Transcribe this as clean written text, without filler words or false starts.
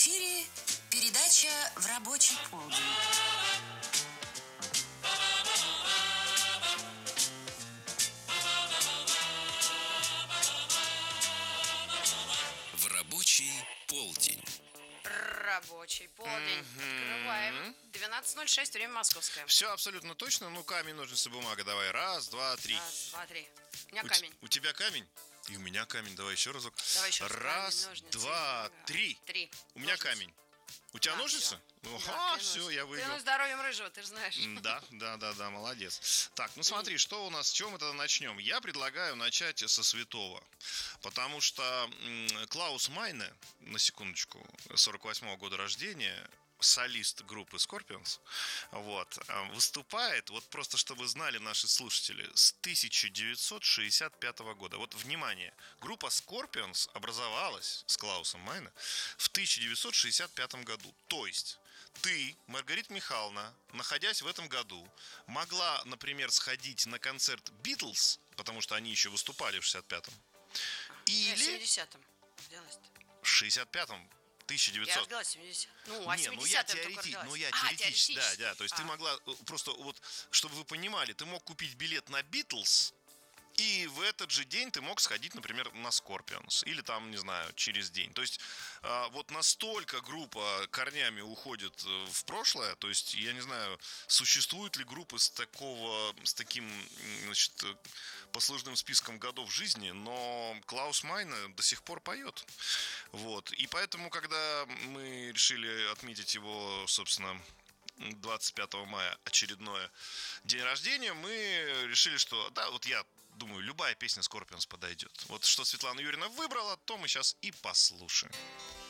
эфире передача «В рабочий полдень». В рабочий полдень. Рабочий полдень. Открываем. 12:06, время московское. Все абсолютно точно. Ну, камень, ножницы, бумага. Давай. Раз, два, три. Раз, два, три. У меня камень. У тебя камень? И у меня камень. Давай еще разок. Давай еще раз. Раз, Камень, ножницы, два, бумага. три. Три. У меня Ножницы. камень. У тебя Да, ножницы? всё. Ага, Да, все, я выиграл. Клянусь здоровьем рыжего, ты же знаешь. Да, молодец. Так, ну смотри, что у нас, с чего мы тогда начнем? Я предлагаю начать со святого. Потому что Клаус Майне, на секундочку, 48-го года рождения, солист группы Scorpions, выступает, вот просто чтобы знали наши слушатели, с 1965 года. Вот, внимание, группа Scorpions образовалась с Клаусом Майне в 1965 году. То есть ты, Маргарита Михайловна, находясь в этом году, могла, например, сходить на концерт Битлз, потому что они еще выступали в 65-м, Я в или 70-м родилась-то. в 65-м, Я 1900. родилась в 70-м. Ну, а Не, 70-м я теоретически, да, то есть ты могла, просто вот, чтобы вы понимали, ты мог купить билет на Битлз, и в этот же день ты мог сходить, например, на Scorpions. Или там, не знаю, через день. То есть вот настолько группа корнями уходит в прошлое. То есть, я не знаю, существуют ли группы с таким, значит, послужным списком годов жизни. Но Клаус Майне до сих пор поет. Вот. И поэтому, когда мы решили отметить его, собственно, 25 мая очередное день рождения, мы решили, что да, вот я думаю, любая песня Scorpions подойдет. Вот что Светлана Юрьевна выбрала, то мы сейчас и послушаем.